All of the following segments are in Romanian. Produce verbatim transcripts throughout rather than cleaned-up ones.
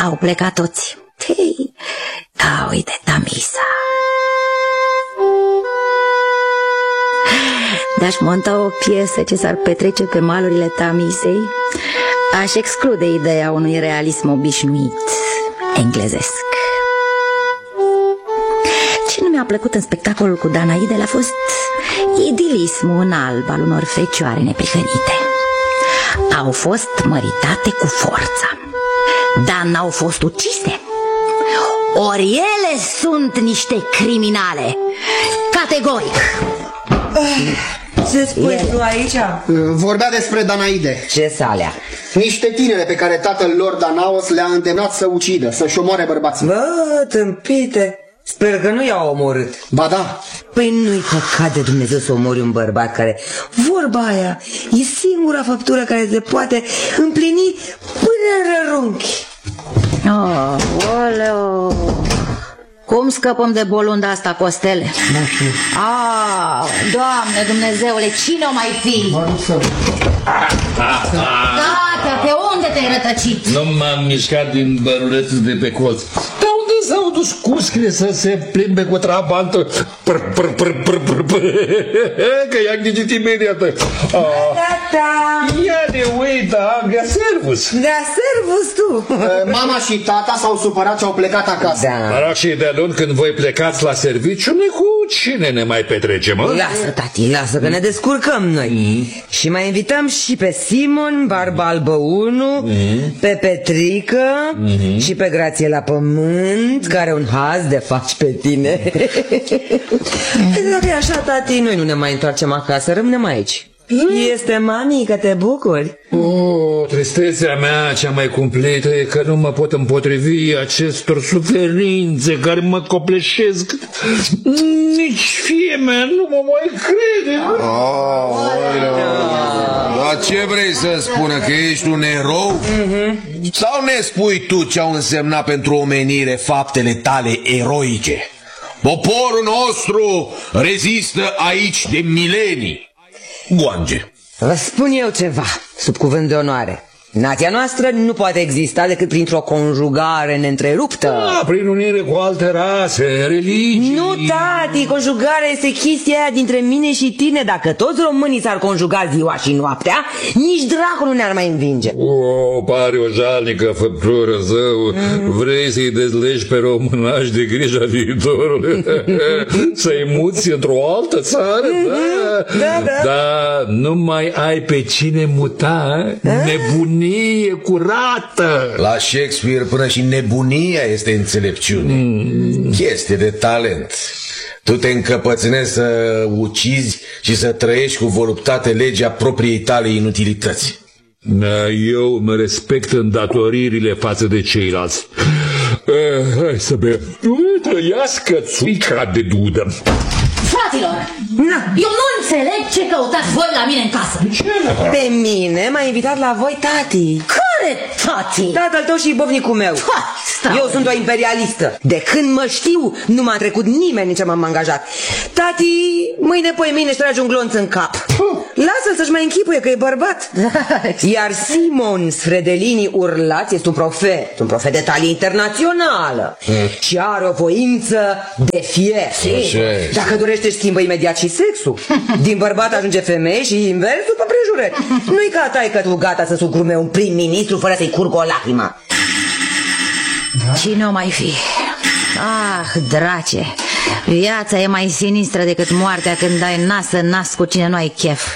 au plecat toți. Hei, da, uite, Tamisa. Dacă-aș monta o piesă ce s-ar petrece pe malurile Tamisei, aș exclude ideea unui realism obișnuit englezesc. Ce nu mi-a plăcut în spectacolul cu Danaidele a fost idilismul în alb al unor fecioare neprihănite. Au fost măritate cu forța, dar n-au fost ucise. Ori ele sunt niște criminale, categoric. Ce spui tu aici? Vorbea despre Danaide. Ce salea? Niște tinere pe care tatăl lor Danaos le-a îndemnat să ucidă, să-și omoare bărbații. Bă, tâmpite, sper că nu i-au omorât. Ba da. Păi nu-i păcat de Dumnezeu să omori un bărbat care, vorba aia, e singura făptură care se poate împlini până în rărunchi. Oh, oleo. Cum scăpăm de bolunda asta, Costele? Nu știu. Ah, Doamne Dumnezeule, cine o mai fi? Tata, pe unde te-ai rătăcit? Nu m-am mișcat din bărulețul de pe colț. Dar unde s-au dus cuscrile să se plimbe cu trabantă? Pr, pr, pr, pr, pr, pr. Că i-am ghicit imediat. Tata! Ia de uita, Gea servus. Gea servus tu! Mama și tata s-au supărat și au plecat acasă. Da. Dar și de luni când voi plecați la serviciu, noi cu cine ne mai petrecem, mă? Lasă, tati, lasă că ne descurcăm noi. Mm. Și mai invităm și pe Simon, Barba Albă unu, mm. pe Petrică mm-hmm. și pe Grațiela Pământ, care un haz de faci pe tine. Dacă e așa, tati, noi nu ne mai întoarcem acasă, rămânem aici. Este mami că te bucuri. Oh, tristețea mea cea mai cumplită e că nu mă pot împotrivi acestor suferințe care mă copleșesc. Nici fie mea nu mă mai crede. Oh, dar ce vrei să spună? Că ești un erou? Mm-hmm. Sau ne spui tu ce au însemnat pentru omenire faptele tale eroice? Poporul nostru rezistă aici de milenii. Goange. Vă spun eu ceva, sub cuvânt de onoare. Nația noastră nu poate exista decât printr-o conjugare neîntreruptă. Da, prin unire cu alte rase, religii. Nu, tati, conjugarea este chestia aia dintre mine și tine. Dacă toți românii s-ar conjuga ziua și noaptea, nici dracul nu ne-ar mai învinge. O, pare o jalnică făptură, zău. Mm. Vrei să-i dezlegi pe românași de grija viitorului? Să-i muți într-o altă țară? Mm-hmm. Da, da. Dar nu mai ai pe cine muta, nebunie curată. La Shakespeare până și nebunia este înțelepciune. Mm. Chestie de talent. Tu te încăpățânezi să ucizi și să trăiești cu voluptate legea propriei tale inutilități. Eu mă respect îndatoririle față de ceilalți. uh, Hai să bea. Trăiască țuica de dudă. Fraților, na, eu nu înțeleg ce căutați voi la mine în casă. Pe mine m-a invitat la voi tati. Care tati? Tatăl tău și bovnicul meu. Ha, eu sunt o imperialistă. De când mă știu, nu m-a trecut nimeni în ce m-am angajat. Tati, mâine poi mine își trage un glonț în cap. Lasă-l să-și mai închipuie că e bărbat. Iar Simon Sfredelini Urlați este un profet, un profet de talie internațională. Și are o voință de fier. Dacă dorește, își schimbă imediat și sexul. Din bărbat ajunge femeie și invers după prejurări. Nu-i ca taică tu gata să sugrume un prim-ministru fără să-i curgă o lacrimă. Cine o mai fi? Ah, drace, viața e mai sinistră decât moartea când dai nas în nas cu cine nu ai chef.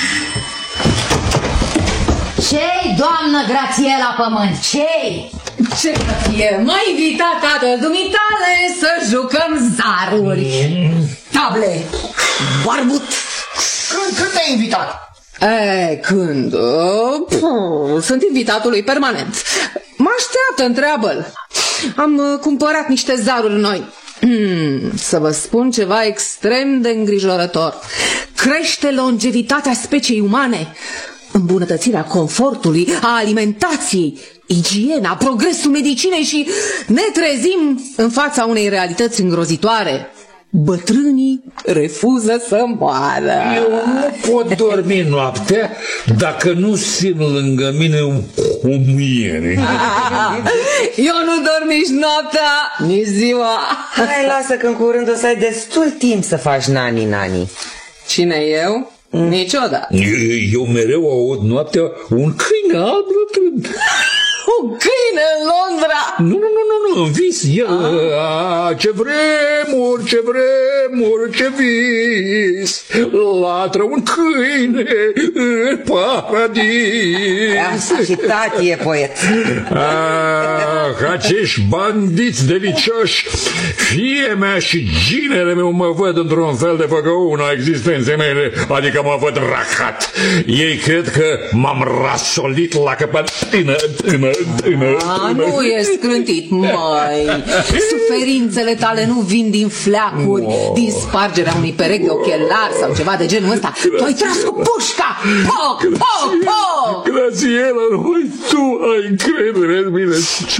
Ce-i, doamnă Grațiela Pământ, ce-i? Ce să fie? M-a invitat tatăl dumitale să jucăm zaruri. Table. Barbut, când, când te-ai invitat? E, când? Puh, sunt invitatului permanent. Mă așteaptă, întreabă-l. Am uh, cumpărat niște zaruri noi. Hmm, să vă spun ceva extrem de îngrijorător. Crește longevitatea speciei umane, îmbunătățirea confortului, a alimentației, igiena, progresul medicinei și ne trezim în fața unei realități îngrozitoare. bătrânii refuză să moară. Eu nu pot dormi noaptea dacă nu simt lângă mine o, o muiere. Eu nu dorm nici noaptea, nici ziua. Hai, lasă că în curând o să ai destul timp să faci nani-nani. Cine eu? Mm. Niciodată. Eu mereu aud noaptea un câine alb lătrând. Un câine în Londra? Nu, nu, nu, nu, nu, în vis. Ia, ah. Ce vremuri, ce vremuri, ce vis. Latră un câine în paradis. Asta și tati e poet. Ah, acești bandiți delicioși, fie mea și ginele meu mă văd într-un fel de făcăuna existenței mele, adică mă văd racat. Ei cred că m-am rasolit la căpat tână, tână, tână, A, nu e scrântit, măi. Suferințele tale nu vin din fleacuri, no. din spargerea unui perechi de ochelari sau ceva de genul ăsta. Tu ai tras cu pușca! Poc, poc, poc! Grațiela, noi tu ai încredere în mine.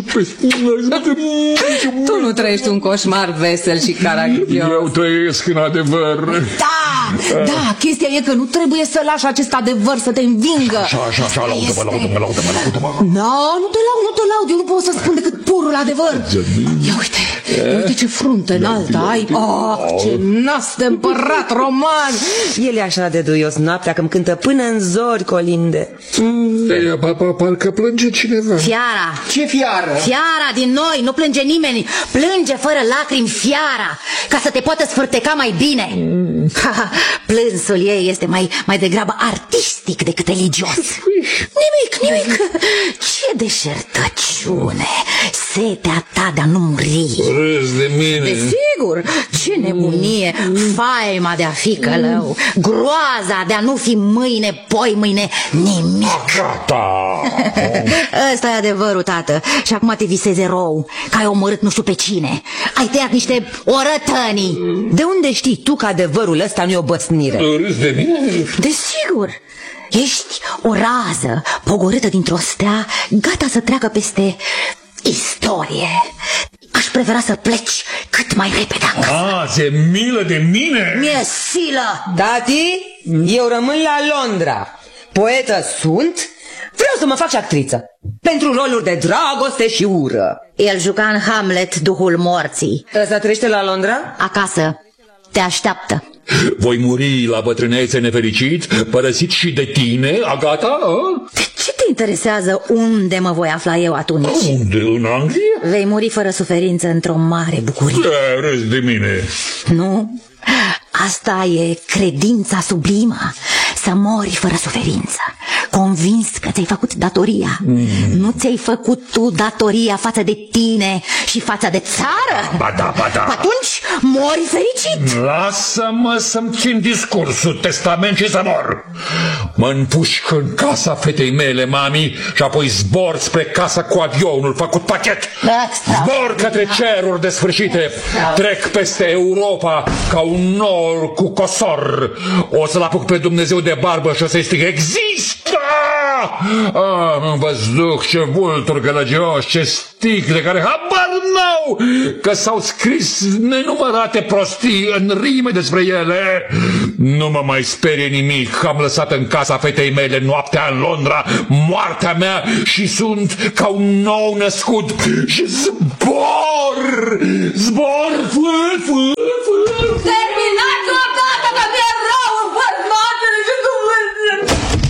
Tu nu trăiești un coșmar vesel și caragios. Eu trăiesc în adevăr. Da, da, chestia e că nu trebuie să lași acest adevăr să te învingă. Așa, așa, așa, laudă-mă, laudă-mă, laudă-mă, laudă-mă. No, nu te laud, nu te laud, eu nu pot să spun decât purul adevăr. Ia uite, uite ce frunte înaltă ai. Oh, ce nas de împărat roman. El e așa de duios noaptea că îmi cântă până în zori colinde. Mm. Parcă plânge cineva. Fiara. Ce fiară? Fiara din noi, nu plânge nimeni. Plânge fără lacrimi fiara, ca să te poată sfârteca mai bine. Mm. Plânsul ei este mai, mai degrabă artistic decât religios. Nimic, nimic. Ce deșertăciune. Setea ta de a nu muri. Râzi de mine. Desigur. Ce nebunie. Faima de a fi călău. Groaza de a nu fi mâine, poi mâine nimic. Gata. Ăsta e adevărul, tată. Și acum te visezi erou, că ai omorât nu știu pe cine. Ai tăiat niște orătănii. De unde știi tu că adevărul ăsta nu e o băsnire? Râzi de mine? Desigur. Ești o rază pogorâtă dintr-o stea, gata să treacă peste istorie. Aș prefera să pleci cât mai repede acasă. Ah, ți-e milă de mine? Mi-e silă. Tati, eu rămân la Londra. Poetă sunt, vreau să mă fac și actriță. Pentru roluri de dragoste și ură. El juca în Hamlet, duhul morții. Ăsta trăiește la Londra? Acasă. Te așteaptă. Voi muri la bătrânețe nefericit, părăsit și de tine, Agata? A? De ce te interesează unde mă voi afla eu atunci? Unde? În Anglia? Vei muri fără suferință într-o mare bucurie. Da, râzi de mine. Nu? Asta e credința sublimă. Să mori fără suferință, convins că ți-ai făcut datoria. mm. Nu ți-ai făcut tu datoria față de tine și față de țară? Ba da, ba da. Atunci mori fericit. Lasă-mă să-mi țin discursul, testament și să mor. Mă împușc în casa fetei mele, mami, și apoi zbor spre casa cu avionul făcut pachet. Zbor către ceruri desfârșite. Trec peste Europa ca un nor cu cosor. O să-l apuc pe Dumnezeu de barbă și o să-i strig: există! Ah, în văzduh, ce vulturi gălăgioși, ce sticle care habar n-au că s-au scris nenumărate prostii în rime despre ele. Nu mă mai sperie nimic, am lăsat în casa fetei mele noaptea în Londra, moartea mea, și sunt ca un nou născut și zbor, zbor, fâl, fâl, fâl. Terminați odată că mi-e rău în părmatele și Dumnezeu!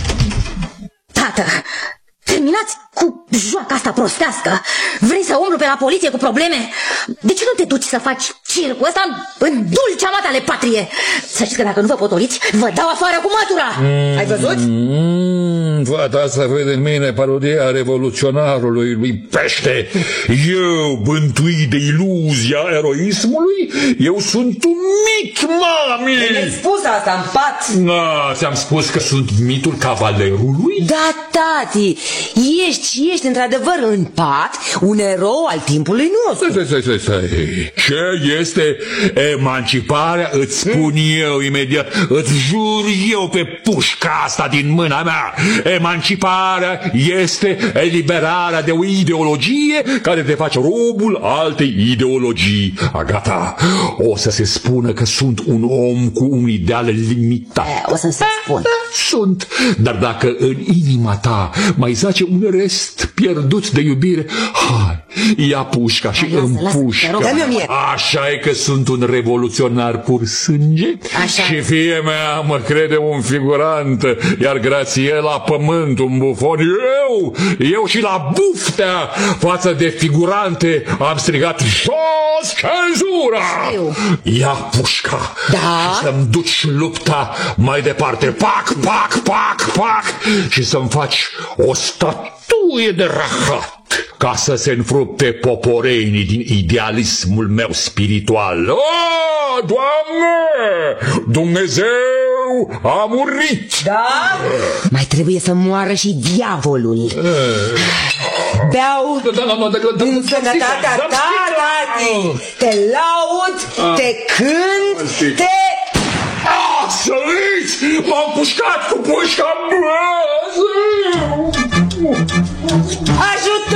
Tată, terminați cu joaca asta prostească. Vrei să umblu pe la poliție cu probleme? De ce nu te duci să faci circul ăsta în dulcea mată ale patrie? Să știți că dacă nu vă potoliți, vă dau afară cu mătura. mm, Ai văzut? Mm, fata asta vede în mine parodia revoluționarului lui Pește. Eu, bântuit de iluzia eroismului, eu sunt un mit, mami. Mi-ai spus asta în pat. Na, ți-am spus că sunt mitul cavalerului? Da, tati, ești și ești într-adevăr în pat un erou al timpului nostru. Stai, stai, stai, stai. Ce este emanciparea, îți spun eu imediat, îți jur eu pe pușca asta din mâna mea. Emanciparea este eliberarea de o ideologie care te face robul altei ideologii. Agata, o să se spună că sunt un om cu un ideal limitat. O să se spun. Sunt, dar dacă în inima ta mai zace un rest pierdut de iubire, hai, ia pușca și împușcă. Așa e că sunt un revoluționar pur sânge. Așa. Și fie mea mă crede un figurant, iar Grațiela pământ, un bufon. Eu, eu și la buftea față de figurante am strigat jos cenzura! Ia pușca, da? Și să-mi duci lupta mai departe. Pac, pac, pac, pac, și să-mi faci o statuie de rahat, ca să se înfrupte poporeinii din idealismul meu spiritual. Oh, Doamne! Dumnezeu a murit! Da? Mai trebuie să moară și diavolul. Beau în sănătatea ta, tati. Te laud, te cânt, te... Ah, să uiți! M-am pușcat cu pușca! Ajută!